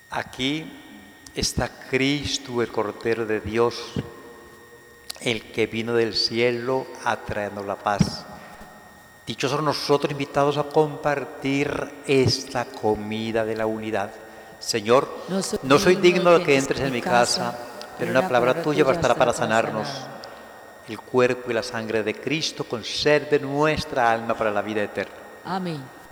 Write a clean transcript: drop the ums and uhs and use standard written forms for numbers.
Aquí está Cristo, el Cordero de Dios, el que vino del cielo a traernos la paz. Dichosos nosotros invitados a compartir esta comida de la unidad. Señor, no soy digno de que entres en mi casa, pero una palabra tuya bastará para sanarnos. El cuerpo y la sangre de Cristo conserven nuestra alma para la vida eterna. Amén.